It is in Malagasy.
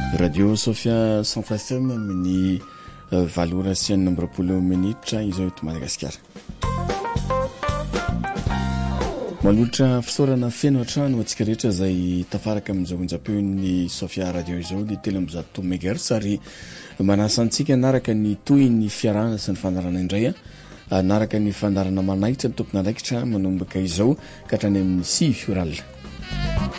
Radio Sofia Centre FM amin'ny valora sy enina amby roapolo minitra izao eto Madagasikara. Malotra fisaorana feno hatrano antsika rehetra izay tafaraka amin'izao onjam-peon'ny Sofia Radio izao dia telo amby zato megahertz ary manasa antsika naraka ny toy ny fiarahana sy ny fandarana indray naraka ny fandarana manaitra ny tompona andraikitra manombaka izao ka hatrany amin'ny 6 fioral.